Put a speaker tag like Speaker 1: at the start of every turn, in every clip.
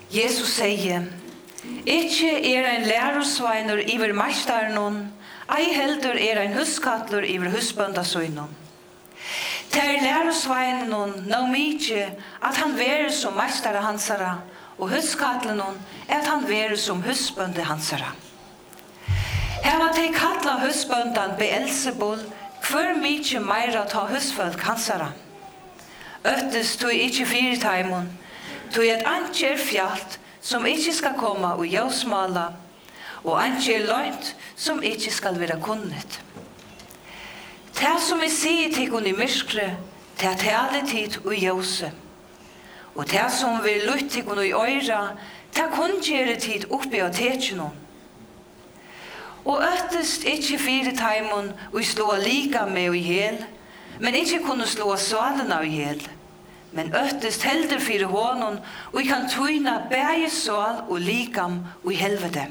Speaker 1: Jesus sier, «Ikke en lærosveiner iver meistaren, ei heldur en huskattler iver husbøndasøynon. Ter lærosveinen nå mykje at han være som meistare hansara, og huskattlen at han være som husbønde hansara. Her var de kattla husbøndan Beelzebul, hver mykje meira ta husfolk hansara. Øttes tog ikkje fyrteimun, tog et anker fjalt som ikkje skal komme og jausmala, og anker løynt som ikkje skal være kunnet. Det som vi sier til hun i myskre, det tale tid og jause. Og det som vi lytte til hun i øyra, det kun gjøre tid oppi av tekjennom. Og øttest ikkje fyrteimun og slå lika med og ihjel, men ikkje kunne slå svalen av ihjel. Men øttest helder fire hånden, og kan tøyna bæge sval og likam og i helvete.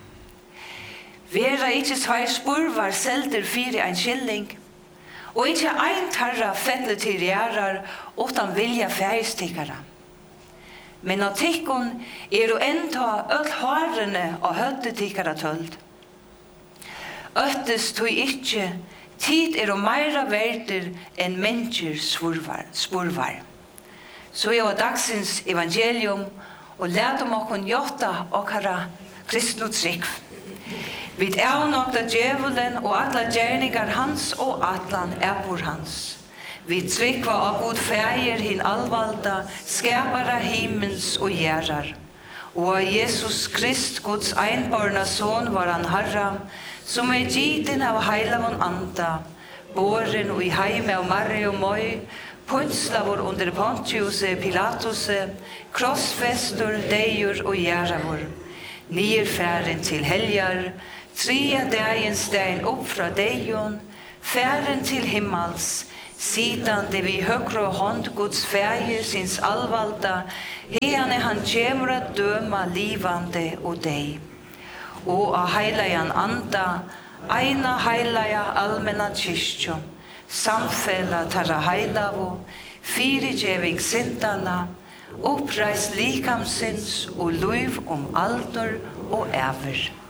Speaker 1: Vera ikkje svær spurvar selder fire en skilling, og ikkje ein tarra fettle til gjerrar utan vilja færgstikkara. Men av tikkun å enta öll harene av høttetikkara tøld. Øttest tøy ikkje, tid å meira verder enn mennesker spurvar. Så jeg var dagsins evangelium, og lærte om okkon jotta okkara kristne trygg. Vi avnokta djevelen og alla gjerningar hans og atlan bor hans. Vi tryggva av god feir hin allvalda, skapara himmels og gjerrar. Og av Jesus Krist, Guds einborna son, var han Herra, som giten av heilavon anda, båren og i heime av Marie og Møy, puntslavor under Pontius Pilatus, krossfestor, deir og gjerravor, nierfæren til heljar, tria dagens stein opp fra deion, færen til himmels, sidande vi høgre hånd Guds feir sins allvalda, heane han kjemur at døma livande og dei. Og av heilajan anda, eina heilaja allmenna kyrkjum, samfella tarra heilavo, fyrirgeving syndana, uppreist likamsins og luiv alder og ever.